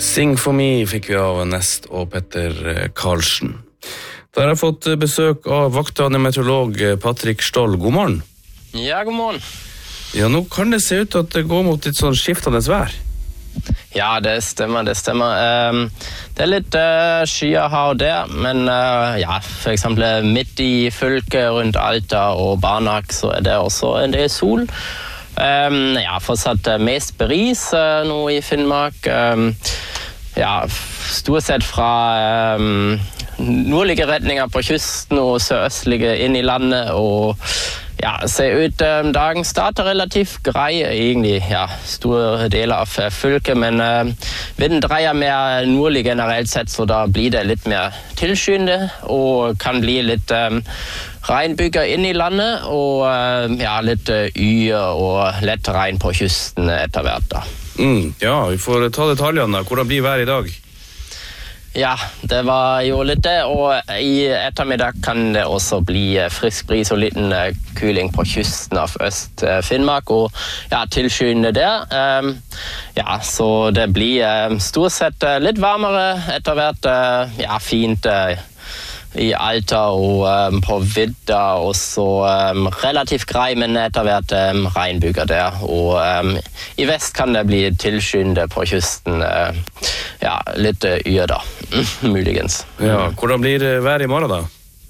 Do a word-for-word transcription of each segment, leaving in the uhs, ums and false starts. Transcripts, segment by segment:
Sing for me fikk vi av Nest og Petter Karlsen. Da har jeg fått besøk av vakthavende meteorolog Patrick Stoll. God morgen. Ja, god morgen. Ja, nå kan det se ut at det går mot litt sånn skiftende vær. Ja, det stemmer, det stemmer. Um, det er litt uh, skyer her og der, men uh, ja, for eksempel midt i fylket rundt Alta og Banak så er det også en del sol. Um, ja, fortsatt uh, mest bris uh, nå i Finnmark. Um, ja, stort sett fra um, nordlige retninger på kysten og sørøstlige inn i landet, og ja, ser ut um, dagen starter relativt grei egentlig, ja, store deler av fylket, men uh, vinden dreier mer nordlig generelt sett, så da blir det litt mer tilskyende, og kan bli litt um, regnbyger inn i landet, og uh, ja, litt uh, yr og lett regn på kysten etter hvert da. Mm, ja, vi får ta detaljene da. Hvordan blir været i dag? Ja, det var jo litt det, og i ettermiddag kan det også bli frisk bris og liten kuling på kysten av Øst-Finnmark, og ja, tilskyende der. Um, ja, så det blir um, stort sett litt varmere etter hvert, uh, ja, fint uh, i Alta og um, på vidda, og så um, relativt grei, men etter hvert um, regnbyger der, og um, i vest kan det bli tilskyende på kysten, uh, ja, litt uh, yr da, muligens. Ja, hvordan blir været i morgen da?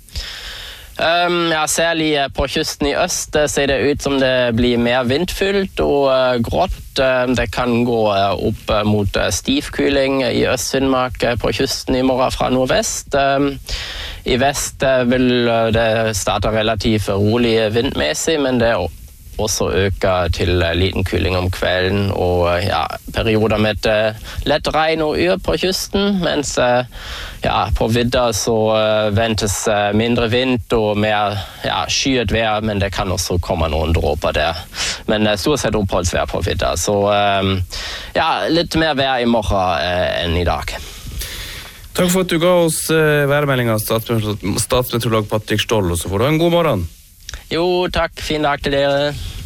Um, ja, særlig på kysten i øst ser det ut som det blir mer vindfylt og uh, grått. Uh, det kan gå uh, opp uh, mot uh, stivkuling i Øst-Finnmark uh, på kysten i morgen fra nordvest. Um, I vest uh, vil uh, det starte relativt rolig vindmessig, men det også øker til uh, liten kuling om kvelden, og uh, ja, perioder med et uh, lett regn og yr på kysten, mens uh, ja, på vidda så uh, ventes uh, mindre vind og mer ja, skyet vær, men det kan også komme noen dråper der. Men uh, stort sett oppholdsvær på vidda, så um, ja, litt mer vær i morgen uh, enn i dag. Takk for at du ga oss uh, værmeldingen, statsmeteorolog Patrick Stoll, og så får du ha en god morgen. Jo, takk. Fin dag til dere.